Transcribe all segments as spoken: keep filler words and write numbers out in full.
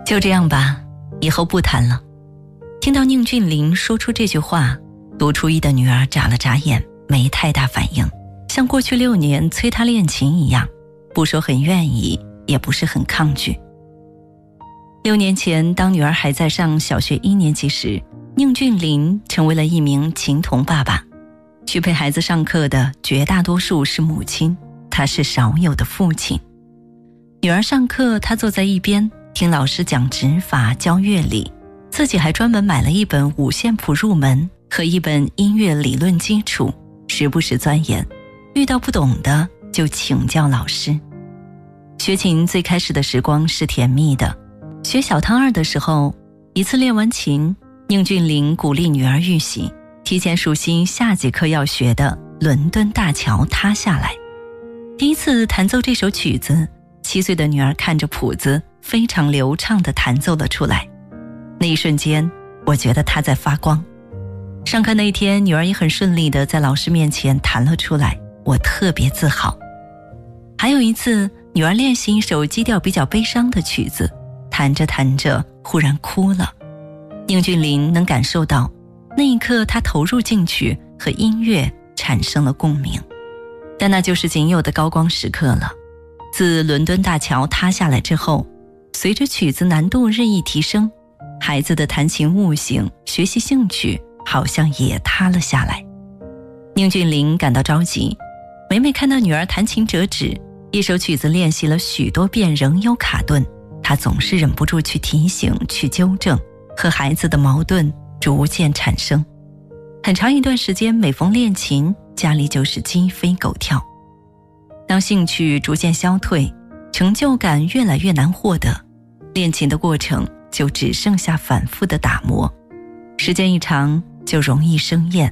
就这样吧，以后不谈了。听到宁俊霖说出这句话，读初一的女儿眨了眨眼，没太大反应，像过去六年催她练琴一样，不说很愿意，也不是很抗拒。六年前，当女儿还在上小学一年级时，宁俊霖成为了一名琴童爸爸。去陪孩子上课的绝大多数是母亲，他是少有的父亲。女儿上课，他坐在一边听老师讲指法教乐理，自己还专门买了一本五线谱入门和一本音乐理论基础，时不时钻研，遇到不懂的就请教老师。学琴最开始的时光是甜蜜的，学小汤二的时候，一次练完琴，宁俊霖鼓励女儿预习，提前熟悉下节课要学的伦敦大桥塌下来。第一次弹奏这首曲子，七岁的女儿看着谱子非常流畅地弹奏了出来。那一瞬间，我觉得她在发光。上课那天，女儿也很顺利地在老师面前弹了出来，我特别自豪。还有一次，女儿练习一首基调比较悲伤的曲子，弹着弹着忽然哭了。宁俊霖能感受到，那一刻他投入进去，和音乐产生了共鸣。但那就是仅有的高光时刻了。自伦敦大桥塌下来之后，随着曲子难度日益提升，孩子的弹琴悟性、学习兴趣好像也塌了下来。宁俊霖感到着急，每每看到女儿弹琴折纸，一首曲子练习了许多遍仍有卡顿，他总是忍不住去提醒、去纠正，和孩子的矛盾逐渐产生。很长一段时间，每逢练琴，家里就是鸡飞狗跳。当兴趣逐渐消退，成就感越来越难获得，练琴的过程就只剩下反复的打磨，时间一长就容易生厌。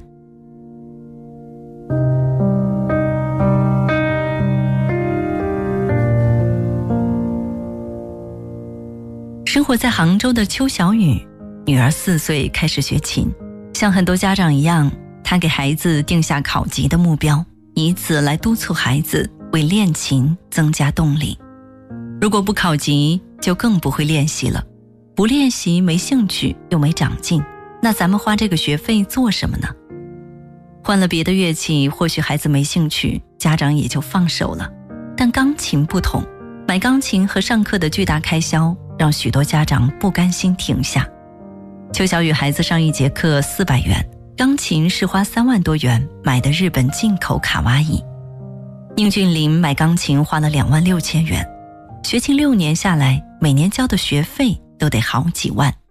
生活在杭州的邱小雨，女儿四岁开始学琴，像很多家长一样，她给孩子定下考级的目标，以此来督促孩子为练琴增加动力。如果不考级，就更不会练习了。不练习没兴趣又没长进，那咱们花这个学费做什么呢？换了别的乐器，或许孩子没兴趣，家长也就放手了。但钢琴不同，买钢琴和上课的巨大开销让许多家长不甘心停下。邱小雨孩子上一节课四百元，钢琴是花三万多元买的日本进口卡哇伊。宁俊霖买钢琴花了两万六千元，学琴六年下来，每年交的学费都得好几万。